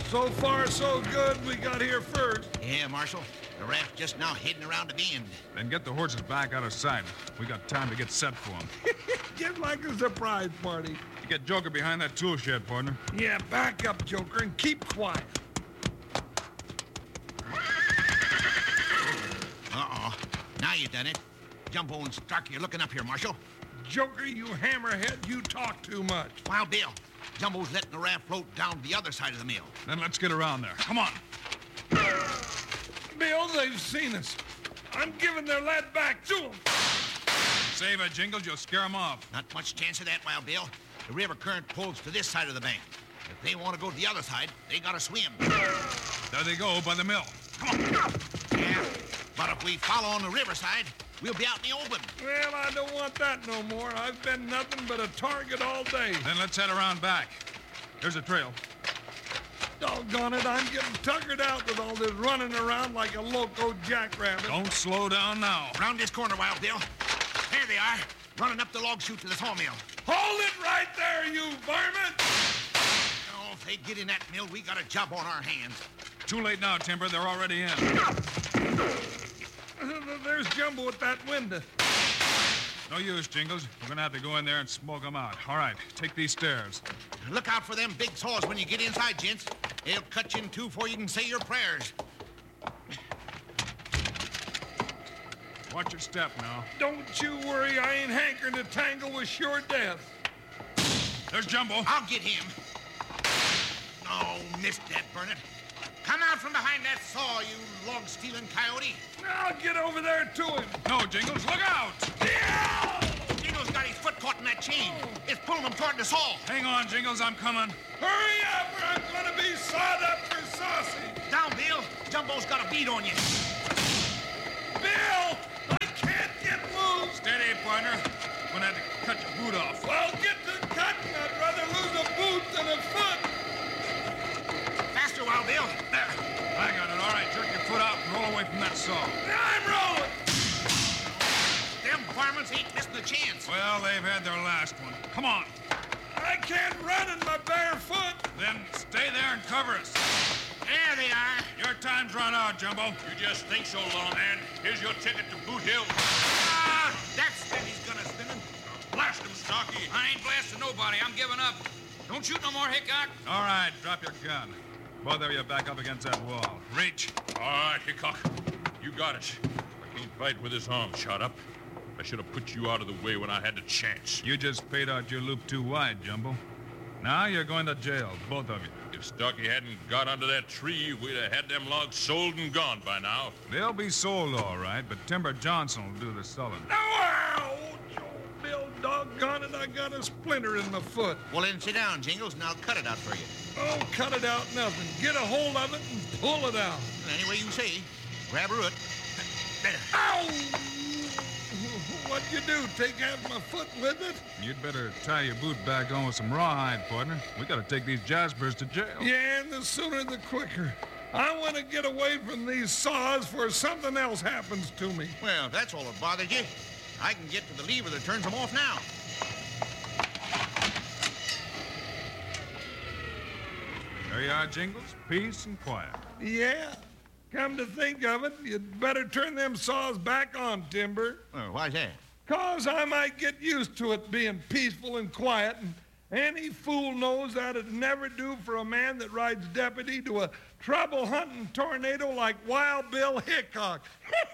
So far, so good. We got here first. Yeah, Marshal. The raft's just now heading around the bend. Then get the horses back out of sight. We got time to get set for them. Get like a surprise party. You get Joker behind that tool shed, partner. Yeah, back up, Joker, and keep quiet. Uh-oh. Now you done it. Jumbo and Starkey are looking up here, Marshal. Joker, you hammerhead, you talk too much. Wild Bill, Jumbo's letting the raft float down the other side of the mill. Then let's get around there. Come on. Bill, they've seen us. I'm giving their lad back to them. Save it, Jingles. You'll scare them off. Not much chance of that, Wild Bill. The river current pulls to this side of the bank. If they want to go to the other side, they gotta swim. There they go, by the mill. Come on. Yeah, but if we follow on the riverside, we'll be out in the open. Well, I don't want that no more. I've been nothing but a target all day. Then let's head around back. There's a trail. Doggone it, I'm getting tuckered out with all this running around like a loco jackrabbit. Don't slow down now. Round this corner, Wild Bill. There they are, running up the log chute to the sawmill. Hold it right there, you varmint! Oh, if they get in that mill, we got a job on our hands. Too late now, Timber. They're already in. There's Jumbo at that window. No use, Jingles. We're going to have to go in there and smoke them out. All right, take these stairs. Look out for them big saws when you get inside, gents. They'll cut you in two before you can say your prayers. Watch your step now. Don't you worry, I ain't hankering to tangle with sure death. There's Jumbo. I'll get him. No, missed that, Burnett. Come out from behind that saw, you log-stealing coyote. I'll get over there to him. No, Jingles, look out! Jingles got his foot caught in that chain. It's pulling him toward the saw. Hang on, Jingles, I'm coming. Hurry up or I'm gonna be sawed up for sausage. Down, Bill. Jumbo's got a bead on you. Bill, I can't get moved. Steady, partner. We're going to have to cut your boot off. Well, get to cutting. I'd rather lose a boot than a foot. Faster, Wild Bill. There. I got it. All right, jerk your foot out and roll away from that saw. I'm rolling. Them varmints ain't missing a chance. Well, they've had their last one. Come on. I can't run in my bare foot. Then stay there and cover us. There they are. Your time's run out, Jumbo. You just think so, Longman. Here's your ticket to Boot Hill. Ah, that's when he's gonna spin him. Blast him, Stocky. I ain't blasting nobody. I'm giving up. Don't shoot no more, Hickok. All right, drop your gun. Both of you back up against that wall. Reach. All right, Hickok. You got it. I can't fight with his arm shot up. I should have put you out of the way when I had the chance. You just paid out your loop too wide, Jumbo. Now you're going to jail, both of you. If Stocky hadn't got under that tree, we'd have had them logs sold and gone by now. They'll be sold, all right, but Timber Johnson will do the selling. Ow! Joe Bill, doggone it, I got a splinter in my foot. Well, then sit down, Jingles, and I'll cut it out for you. Oh, cut it out nothing. Get a hold of it and pull it out. Any way you say. Grab a root. There. Ow! What'd you do, take half my foot with it? You'd better tie your boot back on with some rawhide, partner. We gotta take these jaspers to jail. Yeah, and the sooner the quicker. I want to get away from these saws before something else happens to me. Well, if that's all that bothers you, I can get to the lever that turns them off now. There you are, Jingles. Peace and quiet. Yeah. Come to think of it, you'd better turn them saws back on, Timber. Oh, why's that? 'Cause I might get used to it being peaceful and quiet, and any fool knows that'd never do for a man that rides deputy to a trouble-hunting tornado like Wild Bill Hickok.